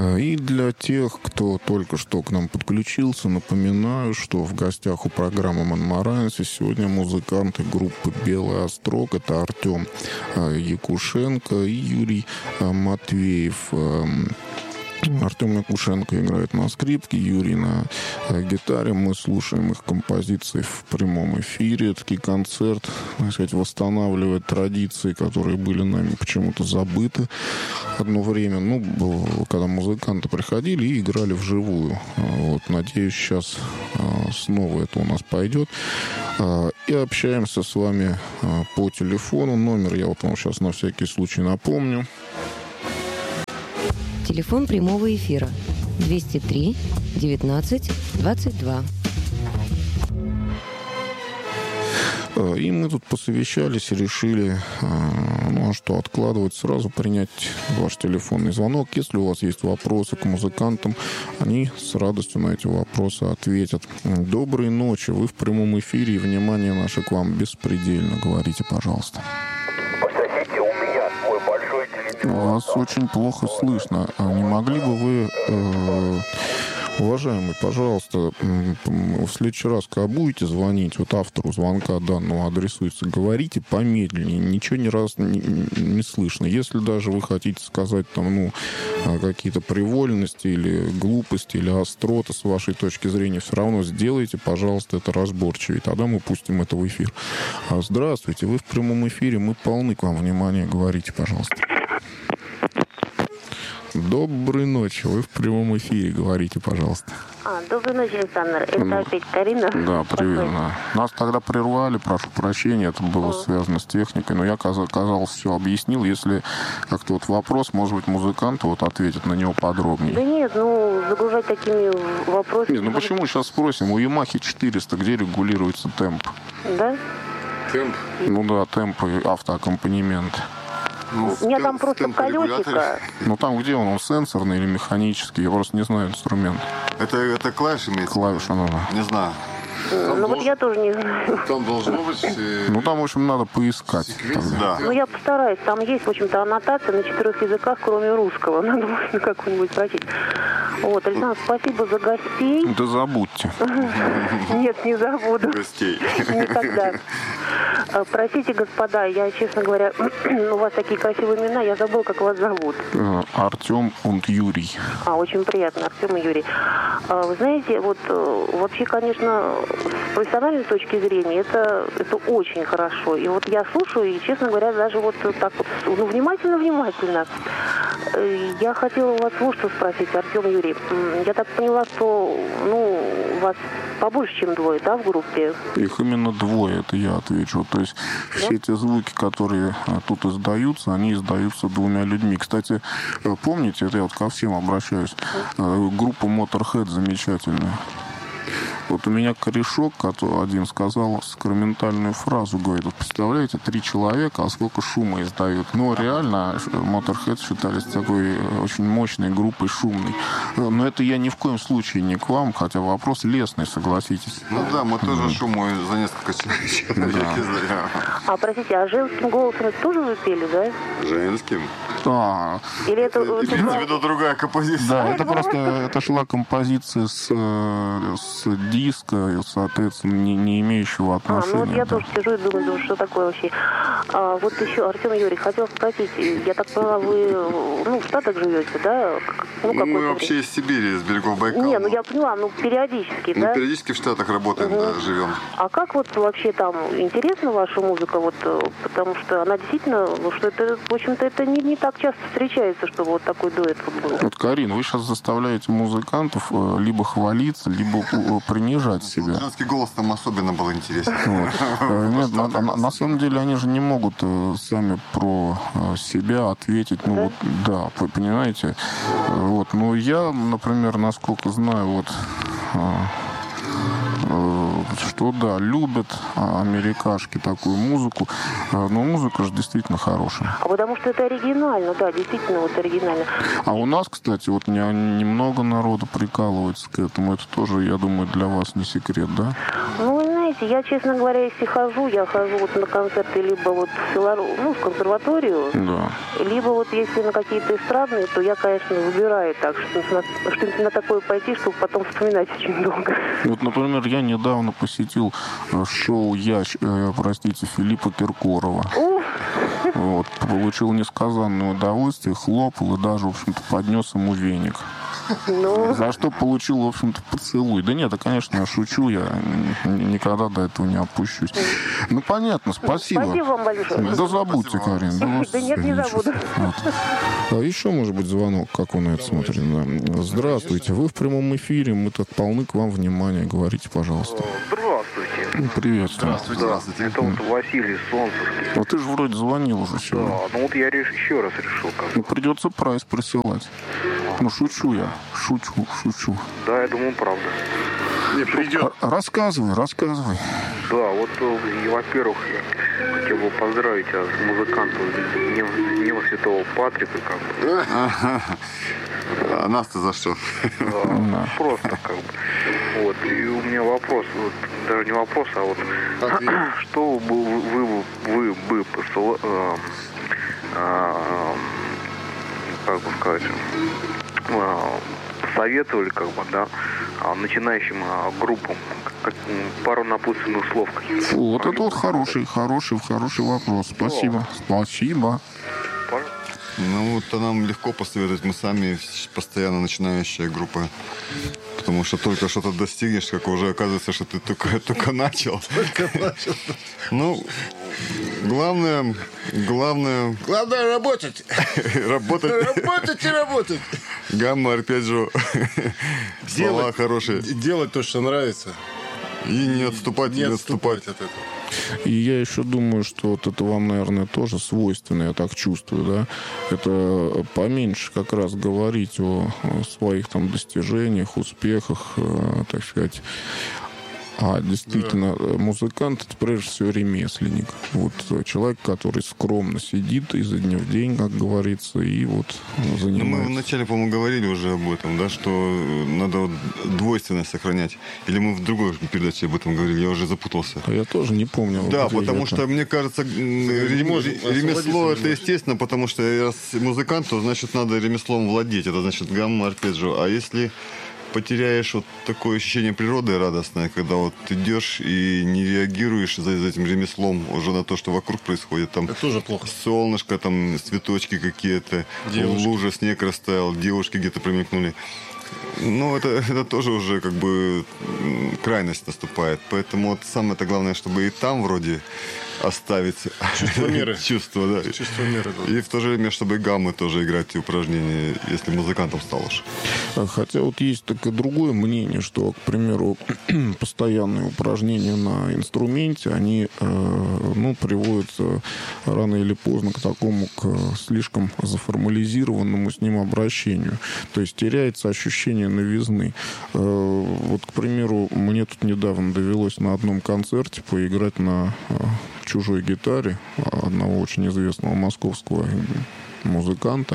И для тех, кто только что к нам подключился, напоминаю, что в гостях у программы «Монмаранси» сегодня музыканты группы «Белый острог». Это Артем Якушенко и Юрий Матвеев. Артем Якушенко играет на скрипке, Юрий на гитаре. Мы слушаем их композиции в прямом эфире. Такой концерт, так сказать, восстанавливает традиции, которые были нами почему-то забыты одно время. Ну, когда музыканты приходили и играли вживую. Вот, надеюсь, сейчас снова это у нас пойдет. И общаемся с вами по телефону. Номер я вот вам сейчас на всякий случай напомню. Телефон прямого эфира 203 19 22. И мы тут посовещались и решили, что откладывать, сразу принять ваш телефонный звонок. Если у вас есть вопросы к музыкантам, они с радостью на эти вопросы ответят. Доброй ночи, вы в прямом эфире, и внимание наше к вам беспредельно. Говорите, пожалуйста. Вас очень плохо слышно. Не могли бы вы, уважаемый, пожалуйста, в следующий раз, когда будете звонить, вот автору звонка данного адресуется, говорите помедленнее, ничего ни раз не слышно. Если даже вы хотите сказать там, какие-то привольности или глупости, или остроты с вашей точки зрения, все равно сделайте, пожалуйста, это разборчивее. Тогда мы пустим это в эфир. Здравствуйте, вы в прямом эфире, мы полны к вам внимания, говорите, пожалуйста. Доброй ночи. Вы в прямом эфире. Говорите, пожалуйста. Доброй ночи, Александр. Это опять Карина. Да, привет. Да. Нас тогда прервали, прошу прощения, это было связано с техникой, но я, казалось, все объяснил. Если как-то вот вопрос, может быть, музыканты вот ответят на него подробнее. Да нет, загружать такими вопросами... Нет, почему? Сейчас спросим. У Yamaha 400 где регулируется темп? Да? Темп? Да, темп и автоаккомпанемент. У меня там просто колесико. Там где он сенсорный или механический? Я просто не знаю инструмент. Это клавиш имеется? Клавиша, Не знаю. Я тоже не знаю. Там должно быть... там, в общем, надо поискать. Да. Я постараюсь. Там есть, в общем-то, аннотация на 4 языках, кроме русского. Надо будет как-нибудь прочесть. Вот, Александр, спасибо за гостей. Да забудьте. Нет, не забуду. Гостей. Никогда. Простите, господа, я, честно говоря, у вас такие красивые имена, я забыл, как вас зовут. Артем и Юрий. Очень приятно, Артем и Юрий. Вы знаете, вообще, конечно, с профессиональной точки зрения это очень хорошо. И вот я слушаю, и, честно говоря, даже вот так вот, внимательно. Я хотела у вас вот что спросить, Артем и Юрий. Я так поняла, что, вас побольше, чем двое, да, в группе? Их именно двое, это я отвечу. То есть все те звуки, которые тут издаются, они издаются двумя людьми. Кстати, помните, это я вот ко всем обращаюсь, группа Motorhead замечательная. Вот у меня корешок, который один сказал сакраментальную фразу, говорит, вот представляете, 3 человека, а сколько шума издают. Реально, Motorhead считались такой очень мощной группой, шумной. Но это я ни в коем случае не к вам, хотя вопрос лестный, согласитесь. Мы тоже шуму за несколько человек издаем. Простите, а женским голосом это тоже вы пели, да? Женским? Да. Или это... Имеется в виду другая композиция? Да, это шла композиция с диска, соответственно, не имеющего отношения. Я тоже сижу и думаю, что такое вообще. Вот еще, Артем Юрий, хотел спросить, я так поняла, вы в Штатах живете, да? Мы вообще из Сибири, из берегов Байкала. Я поняла, периодически, да? Периодически в Штатах работаем, да, живем. А как вообще там интересна ваша музыка, потому что она действительно, что это, в общем-то, это не так часто встречается, чтобы вот такой дуэт был. Вот, Карин, вы сейчас заставляете музыкантов либо хвалиться, либо принижать себя. Женский голос там особенно был интересен. Нет, на самом деле они же не могут сами про себя ответить. Да, понимаете. Я, например, насколько знаю, что да, любят америкашки такую музыку, но музыка же действительно хорошая. Потому что это оригинально, да, действительно оригинально. А у нас, кстати, немного народу прикалывается к этому, это тоже, я думаю, для вас не секрет, да? Вы знаете, знаете, я, честно говоря, если хожу, я хожу вот на концерты либо вот в консерваторию, Да. либо вот если на какие-то эстрадные, то я, конечно, выбираю так, что на такое пойти, чтобы потом вспоминать очень долго. Вот, например, я недавно посетил шоу Филиппа Киркорова. Вот, получил несказанное удовольствие, хлопал и даже, в общем-то, поднес ему веник. За что получил, в общем-то, поцелуй. Да нет, да, конечно, я шучу, я никогда до этого не опущусь. Ну, понятно, спасибо. Спасибо вам большое. Да забудьте, Карин. Да нет, не забуду. Вот. Еще, может быть, звонок, как он на это смотрит. Да. Здравствуйте, вы в прямом эфире, мы так полны к вам внимания. Говорите, пожалуйста. Здравствуйте. Приветствую. Здравствуйте. Это вот Василий Солнцевский. Ну, ты же вроде звонил уже сегодня. Да, ну вот я еще раз решил. Ну, придется прайс присылать. Ну, шучу я. Шучу. Да, я думаю, правда. Не придет. Рассказывай. Да, вот, во-первых, я хотел бы поздравить с музыкантом с Днем Святого Патрика, как бы. А нас-то за что? Да, просто как бы. Вот, и у меня вопрос, вот, даже не вопрос, а вот что вы бы как бы сказать, советовали, как бы, да, начинающим группам, пару напутственных слов каких-то. Вот это вот хороший вопрос. Спасибо. Ну, вот нам легко посоветовать. Мы сами постоянно начинающая группа. Потому что только что-то достигнешь, как уже оказывается, что ты только начал. Ну, главное работать. Работать. Гамма, арпеджио. Слова хорошие. Делать то, что нравится. И не отступать от этого. И я еще думаю, что вот это вам, наверное, тоже свойственно, я так чувствую, да? Это поменьше как раз говорить о своих там достижениях, успехах, так сказать. А действительно, музыкант — это прежде всего ремесленник. Вот человек, который скромно сидит изо дня в день, как говорится, и вот занимается. Ну, мы вначале, по-моему, говорили уже об этом, да, что надо вот двойственность сохранять. Или мы в другой передаче об этом говорили, я уже запутался. Я тоже не помню. Да, потому что, мне кажется, ремесло — это естественно, потому что раз музыкант, то значит надо ремеслом владеть. Это значит гамма, арпеджио. А если потеряешь вот такое ощущение природы радостное, когда вот идешь и не реагируешь за этим ремеслом уже на то, что вокруг происходит. Там это тоже плохо. Солнышко, там цветочки какие-то, лужа, снег растаял, девушки где-то промелькнули. Ну, это тоже уже как бы крайность наступает. Поэтому вот самое-то главное, чтобы и там вроде оставить чувство меры. Чувство, да. Чувство меры, да. И в то же время, чтобы и гаммы тоже играть эти упражнения, если музыкантом стал уж. Хотя вот есть такое другое мнение, что, к примеру, постоянные упражнения на инструменте, они приводят рано или поздно к такому, к слишком заформализированному с ним обращению. То есть теряется ощущение новизны. Вот, к примеру, мне тут недавно довелось на одном концерте поиграть на чужой гитаре одного очень известного московского музыканта.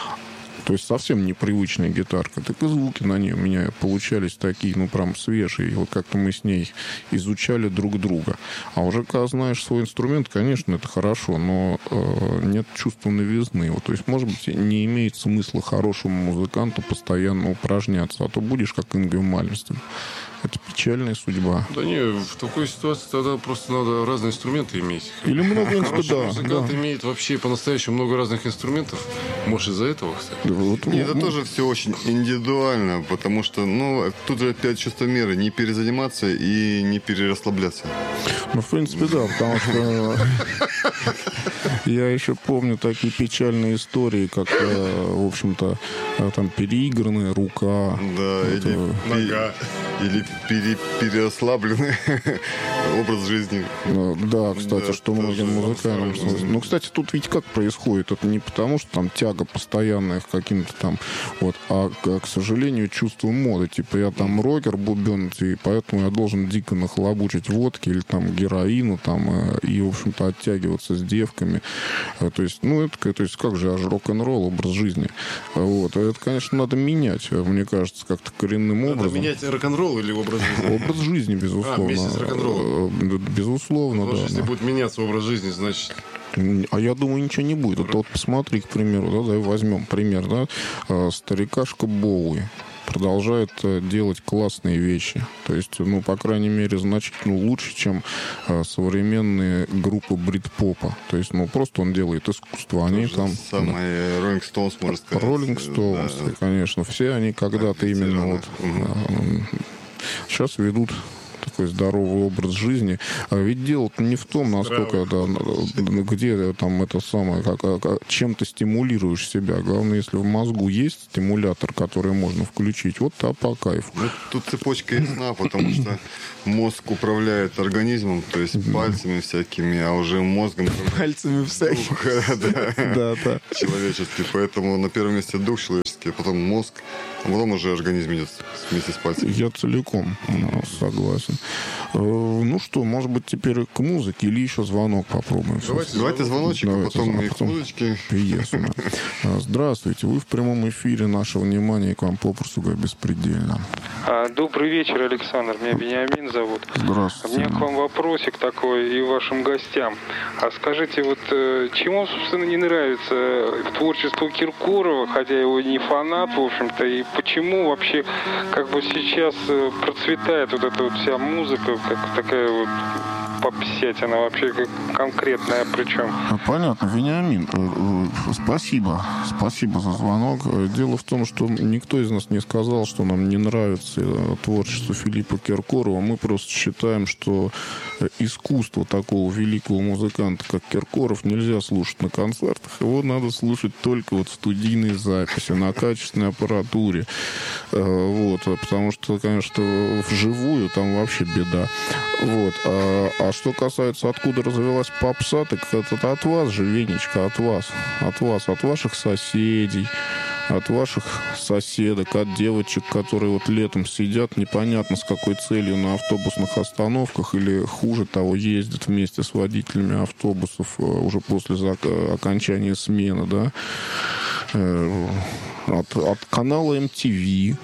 То есть совсем непривычная гитарка. Так и звуки на ней у меня получались такие, прям свежие. И вот как-то мы с ней изучали друг друга. А уже когда знаешь свой инструмент, конечно, это хорошо, но нет чувства новизны. Вот, то есть, может быть, не имеет смысла хорошему музыканту постоянно упражняться. А то будешь как Ингви Мальмстен. Это печальная судьба. Да не, в такой ситуации тогда просто надо разные инструменты иметь. Или много инструментов. Музыкант имеет вообще по-настоящему много разных инструментов. Может, из-за этого, кстати. Нет, это тоже все очень индивидуально, потому что, тут же опять чувство меры. Не перезаниматься и не перерасслабляться. Ну, в принципе, да, потому что я еще помню такие печальные истории, как, в общем-то, там переигранная рука. Да, или нога. Или переослабленный образ жизни. Да, кстати, что многим музыкантам. Ну, кстати, тут ведь как происходит? Это не потому, что там тяга постоянная к каким-то там, а, к сожалению, чувство моды. Типа я там рокер бубенный, и поэтому я должен дико нахлобучить водки или там героину там и, в общем-то, оттягиваться с девками. То есть, как же аж рок-н-ролл, образ жизни. Вот. Это, конечно, надо менять, мне кажется, как-то коренным образом. Надо менять рок-н-ролл или образ жизни? Образ жизни, безусловно. Вместе с рок-н-роллом. Безусловно, да. Если будет меняться образ жизни, значит... А я думаю, ничего не будет. Вот посмотри, к примеру, давай возьмем пример, старикашка Боуи продолжает делать классные вещи. То есть, по крайней мере, значительно лучше, чем современные группы брит-попа. То есть, просто он делает искусство. Они там... Самые Rolling Stones, можно сказать. Rolling Stones, да. Конечно. Все они когда-то именно сейчас ведут такой здоровый образ жизни. А ведь дело-то не в том, насколько, где там это самое, чем ты стимулируешь себя. Главное, если в мозгу есть стимулятор, который можно включить, вот по кайфу. Тут цепочка ясна, потому что мозг управляет организмом, то есть пальцами всякими, а уже мозгом... Пальцами всякими. Да. Человеческий. Поэтому на первом месте дух человеческий, а потом мозг, а потом уже организм идет вместе с пальцами. Я целиком согласен. Ну что, может быть, теперь к музыке или еще звонок попробуем? Давайте звоночек, а потом и к музычке. Пьесу. Здравствуйте, вы в прямом эфире. Наше внимание к вам попросту говоря беспредельно. Добрый вечер, Александр. Меня Вениамин зовут. Здравствуйте. У меня к вам вопросик такой и вашим гостям. А скажите, чему, собственно, не нравится творчество Киркорова, хотя его не фанат, в общем-то, и почему вообще сейчас процветает эта вся музыка, как такая попсятина вообще конкретная причем? Понятно, Вениамин, спасибо за звонок. Дело в том, что никто из нас не сказал, что нам не нравится творчество Филиппа Киркорова. Мы просто считаем, что искусство такого великого музыканта, как Киркоров, нельзя слушать на концертах. Его надо слушать только в студийной записи, на качественной аппаратуре. Потому что, конечно, вживую там вообще беда. А что касается, откуда развилась попса, так это от вас же, Венечка, от вас, от ваших соседей, от ваших соседок, от девочек, которые летом сидят непонятно с какой целью на автобусных остановках или, хуже того, ездят вместе с водителями автобусов уже после окончания смены, да, от канала MTV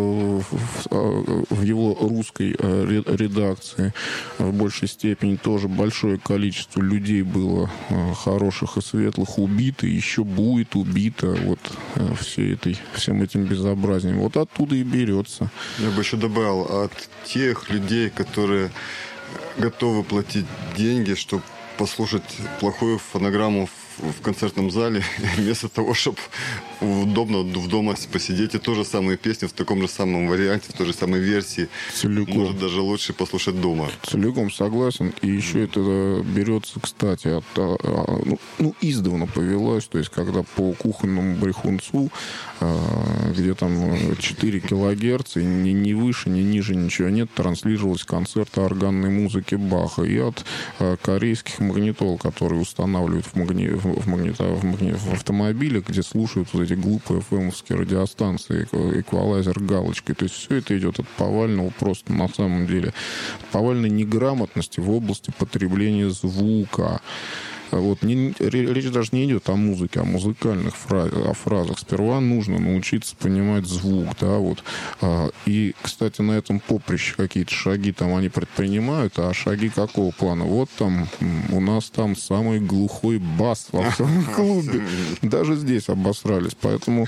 в его русской редакции в большей степени тоже большое количество людей было хороших и светлых убито, еще будет убито всем этим безобразием. Оттуда и берется. Я бы еще добавил, от тех людей, которые готовы платить деньги, чтобы послушать плохую фонограмму в концертном зале, вместо того, чтобы удобно в дома посидеть, и то же самые песни в таком же самом варианте, в той же самой версии. Целиком. Может, даже лучше послушать дома. Целиком согласен. И еще это берется, кстати, издавна повелось, то есть, когда по кухонному брехунцу, где там 4 килогерца, и ни выше, ни ниже ничего нет, транслировалось концерты органной музыки Баха. И от корейских магнитол, которые устанавливают в автомобиле, где слушают эти глупые ФМовские радиостанции, эквалайзер галочкой. То есть все это идет от повального просто на самом деле повальной неграмотности в области потребления звука. Речь даже не идет о музыке, о музыкальных фразах. Сперва нужно научиться понимать звук, И, кстати, на этом поприще какие-то шаги там они предпринимают, а шаги какого плана? У нас там самый глухой бас во всем клубе. Даже здесь обосрались. Поэтому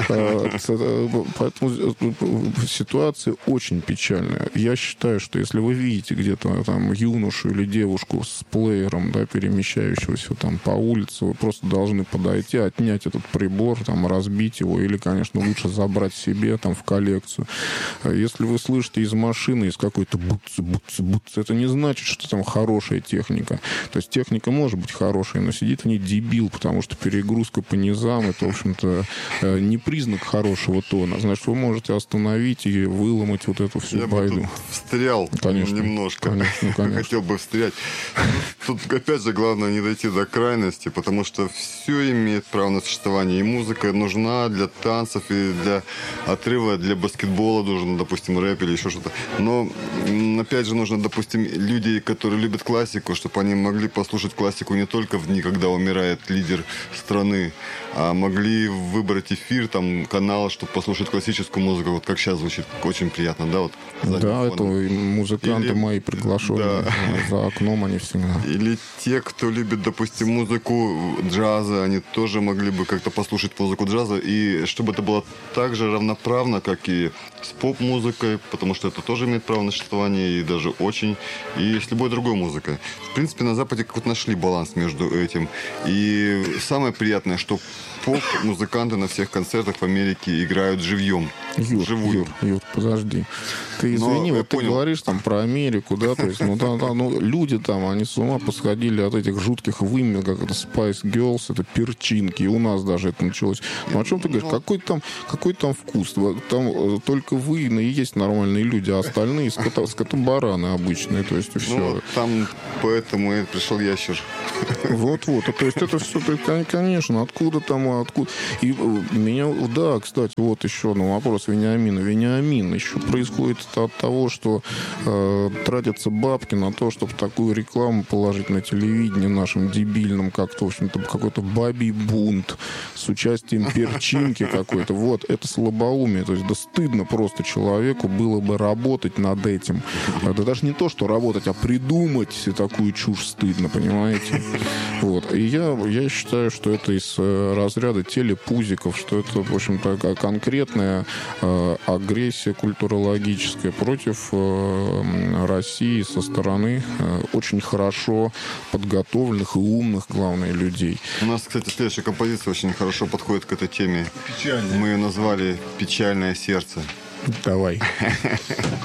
ситуация очень печальная. Я считаю, что если вы видите где-то там юношу или девушку с плеером, перемещающегося там по улице, вы просто должны подойти, отнять этот прибор, разбить его или, конечно, лучше забрать себе в коллекцию. Если вы слышите из машины, из какой-то бутс, это не значит, что там хорошая техника. То есть техника может быть хорошая, но сидит в ней дебил, потому что перегрузка по низам, это, в общем-то, не признак хорошего тона. Значит, вы можете остановить и выломать эту всю байду. Я бы тут встрял немножко. Конечно. Хотел бы встрять. Тут, опять же, главное не дойти довести до крайности, потому что все имеет право на существование. И музыка нужна для танцев, и для отрыва, для баскетбола нужен, допустим, рэп или еще что-то. Но, опять же, нужно, допустим, люди, которые любят классику, чтобы они могли послушать классику не только в дни, когда умирает лидер страны, а могли выбрать эфир, там, канал, чтобы послушать классическую музыку, вот как сейчас звучит, очень приятно, да? Вот, да, это музыканты мои приглашенные, да. За окном они всегда. Или те, кто любит, допустим, музыку джаза, они тоже могли бы как-то послушать музыку джаза, и чтобы это было так же равноправно, как и с поп-музыкой, потому что это тоже имеет право на существование, и даже очень, и с любой другой музыкой. В принципе, на Западе как-то нашли баланс между этим. И самое приятное, что поп-музыканты на всех концертах в Америке играют живьем. Живую. Юр, подожди. Ты извини, вот ты говоришь там про Америку, да, то есть, люди там, они с ума посходили от этих жутких вымя, как это Spice Girls, это перчинки, и у нас даже это началось. Ну, о чем ты говоришь? Какой там вкус? Там только вы и есть нормальные люди, а остальные скотобараны обычные, то есть, и все. Ну, там поэтому и пришел ящер. Вот, то есть, это все, конечно, откуда. И меня, да, кстати, вот еще один вопрос Вениамина. Вениамин, еще происходит это от того, что тратятся бабки на то, чтобы такую рекламу положить на телевидении нашим дебильным, как-то, в общем-то, какой-то бабий бунт с участием перчинки какой-то. Вот, это слабоумие. То есть, да стыдно просто человеку было бы работать над этим. Да даже не то, что работать, а придумать такую чушь стыдно, понимаете? Вот. И я считаю, что это из разряда телепузиков, что это, в общем-то, конкретная агрессия культурологическая против России со стороны очень хорошо подготовленных и умных, главное, людей. У нас, кстати, следующая композиция очень хорошо подходит к этой теме. Мы ее назвали «Печальное сердце». Давай.